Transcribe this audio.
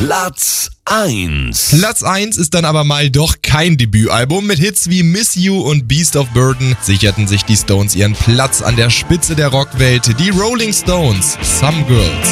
Platz 1. Platz 1 ist dann aber mal doch kein Debütalbum. Mit Hits wie Miss You und Beast of Burden sicherten sich die Stones ihren Platz an der Spitze der Rockwelt. Die Rolling Stones, Some Girls.